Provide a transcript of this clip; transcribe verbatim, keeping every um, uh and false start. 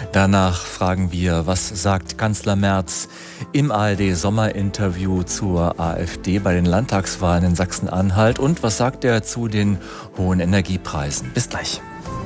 Danach fragen wir, was sagt Kanzler Merz im A R D-Sommerinterview zur AfD bei den Landtagswahlen in Sachsen-Anhalt und was sagt er zu den hohen Energiepreisen. Bis gleich.